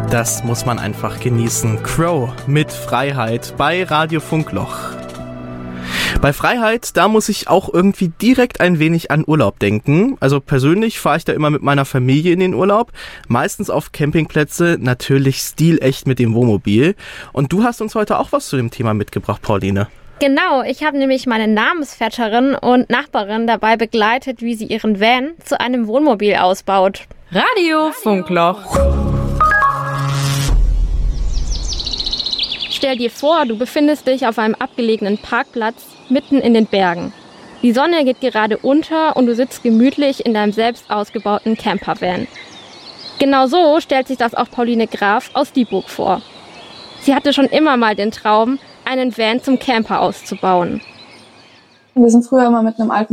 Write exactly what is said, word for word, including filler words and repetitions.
Das muss man einfach genießen. Crow mit Freiheit bei Radio Funkloch. Bei Freiheit, da muss ich auch irgendwie direkt ein wenig an Urlaub denken. Also persönlich fahre ich da immer mit meiner Familie in den Urlaub. Meistens auf Campingplätze, natürlich stilecht mit dem Wohnmobil. Und du hast uns heute auch was zu dem Thema mitgebracht, Pauline. Genau, ich habe nämlich meine Namensvetterin und Nachbarin dabei begleitet, wie sie ihren Van zu einem Wohnmobil ausbaut. Radio Funkloch. Stell dir vor, du befindest dich auf einem abgelegenen Parkplatz mitten in den Bergen. Die Sonne geht gerade unter und du sitzt gemütlich in deinem selbst ausgebauten Campervan. Genau so stellt sich das auch Pauline Graf aus Dieburg vor. Sie hatte schon immer mal den Traum, einen Van zum Camper auszubauen. Wir sind früher immer mit einem alten